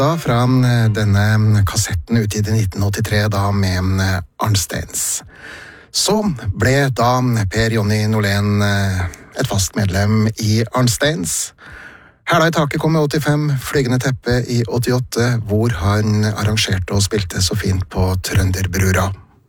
Da fra denne kassetten utgitt i 1983 da med Arnsteins. Så ble da Per Jonny Norlén et fast medlem i Arnsteins. Hæla i taket kom i 85, Flygende teppe i 88, hvor han arrangerte og spilte så fint på Trønderbrura.